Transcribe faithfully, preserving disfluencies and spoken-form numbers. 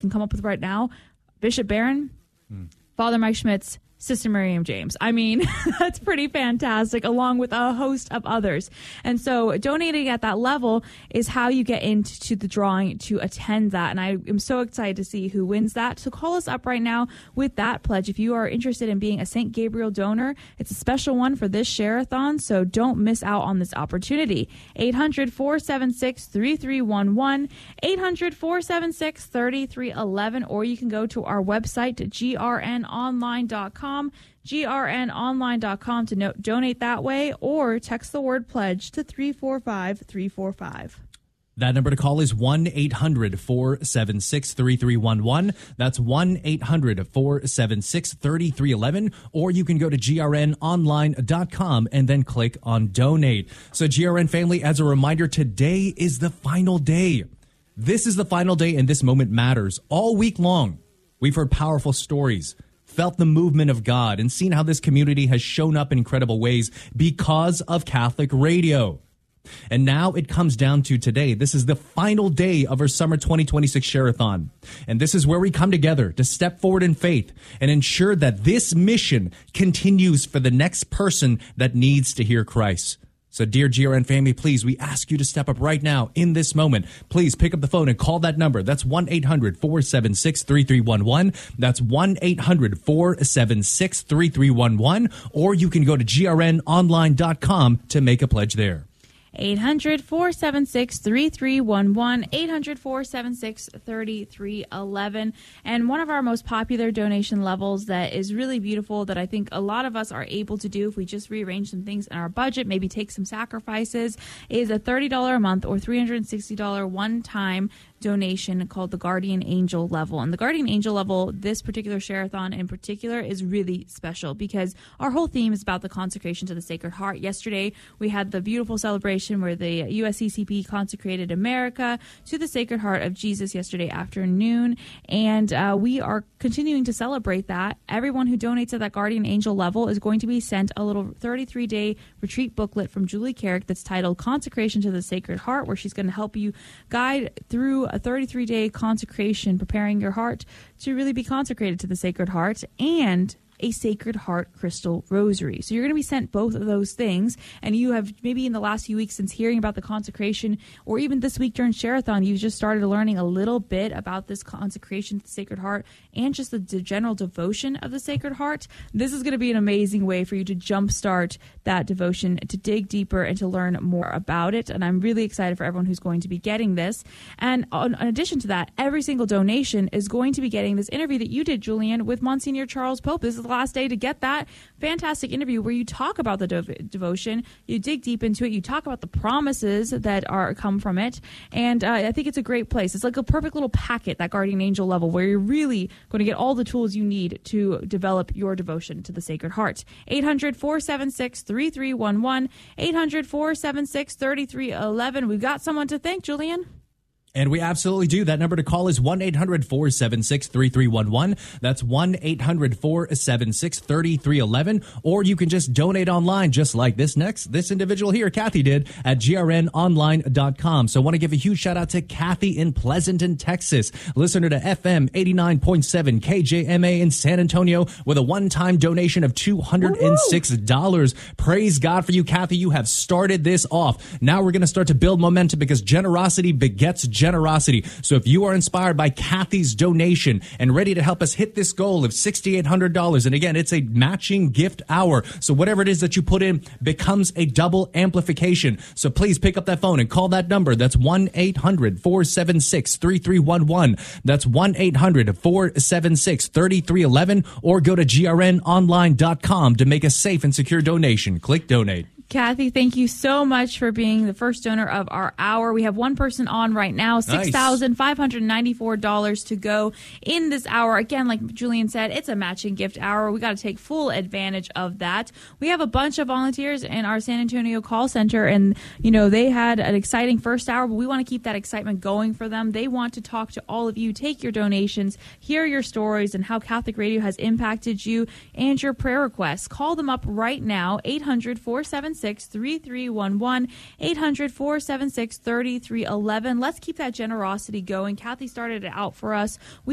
can come up with right now, Bishop Barron, mm. Father Mike Schmitz, Sister Miriam James. I mean, that's pretty fantastic, along with a host of others. And so donating at that level is how you get into the drawing to attend that. And I am so excited to see who wins that. So call us up right now with that pledge. If you are interested in being a Saint Gabriel donor, it's a special one for this share-a-thon, so don't miss out on this opportunity. eight hundred, four seven six, three three one one, eight hundred, four seven six, three three one one, or you can go to our website, G R N online dot com. G R N online dot com to no- donate that way, or text the word pledge to three four five three four five. That number to call is one eight hundred, four seven six, three three one one. That's one eight hundred, four seven six, three three one one. Or you can go to G R N online dot com and then click on donate. So G R N family, as a reminder, today is the final day. This is the final day, and this moment matters. All week long, we've heard powerful stories, felt the movement of God, and seen how this community has shown up in incredible ways because of Catholic radio. And now it comes down to today. This is the final day of our summer twenty twenty-six Share-a-thon. And this is where we come together to step forward in faith and ensure that this mission continues for the next person that needs to hear Christ. So, dear G R N family, please, we ask you to step up right now in this moment. Please pick up the phone and call that number. That's one eight hundred, four seven six, three three one one. That's one eight hundred, four seven six, three three one one. Or you can go to G R N online dot com to make a pledge there. eight hundred, four seven six, three three one one, eight hundred, four seven six, three three one one. And one of our most popular donation levels that is really beautiful, that I think a lot of us are able to do if we just rearrange some things in our budget, maybe take some sacrifices, is a thirty dollars a month or three hundred sixty dollars one-time donation called the Guardian Angel level. And the Guardian Angel level, this particular share-a-thon in particular, is really special because our whole theme is about the consecration to the Sacred Heart. Yesterday, we had the beautiful celebration where the U S C C P consecrated America to the Sacred Heart of Jesus yesterday afternoon. And uh, we are continuing to celebrate that. Everyone who donates at that Guardian Angel level is going to be sent a little thirty-three day retreat booklet from Julie Carrick that's titled Consecration to the Sacred Heart, where she's going to help you guide through a thirty-three day consecration, preparing your heart to really be consecrated to the Sacred Heart, and a Sacred Heart crystal rosary. So you're going to be sent both of those things, and you have maybe in the last few weeks since hearing about the consecration, or even this week during Share-a-thon, you've just started learning a little bit about this consecration to the Sacred Heart and just the, the general devotion of the Sacred Heart. This is going to be an amazing way for you to jumpstart that devotion, to dig deeper and to learn more about it. And I'm really excited for everyone who's going to be getting this. And on, in addition to that, every single donation is going to be getting this interview that you did, Julian, with Monsignor Charles Pope. This is the last day to get that fantastic interview where you talk about the dev- devotion, you dig deep into it, you talk about the promises that are come from it, and uh, I think it's a great place. It's like a perfect little packet, that Guardian Angel level, where you're really going to get all the tools you need to develop your devotion to the Sacred Heart. eight hundred, four seven six, three three one one, eight hundred, four seven six, three three one one. We've got someone to thank, Julian. And we absolutely do. That number to call is one eight hundred, four seven six, three three one one. That's one eight hundred, four seven six, three three one one. Or you can just donate online, just like this next, this individual here, Kathy, did at G R N online dot com. So I want to give a huge shout out to Kathy in Pleasanton, Texas, listener to F M eighty-nine point seven K J M A in San Antonio, with a one-time donation of two hundred six dollars. Woo-hoo! Praise God for you, Kathy. You have started this off. Now we're going to start to build momentum, because generosity begets generosity. Generosity. So if you are inspired by Kathy's donation and ready to help us hit this goal of six thousand eight hundred dollars, and again, it's a matching gift hour. So whatever it is that you put in becomes a double amplification. So please pick up that phone and call that number. That's one eight hundred, four seven six, three three one one. That's one eight hundred, four seven six, three three one one. Or go to G R N online dot com to make a safe and secure donation. Click donate. Kathy, thank you so much for being the first donor of our hour. We have one person on right now, six thousand five hundred ninety-four dollars to go in this hour. Again, like Julian said, it's a matching gift hour. We got to take full advantage of that. We have a bunch of volunteers in our San Antonio call center, and, you know, they had an exciting first hour, but we want to keep that excitement going for them. They want to talk to all of you, take your donations, hear your stories and how Catholic Radio has impacted you, and your prayer requests. Call them up right now, eight hundred, four seven six, three three one one, eight hundred, four seven six, three three one one. Let's keep that generosity going. Kathy started it out for us. We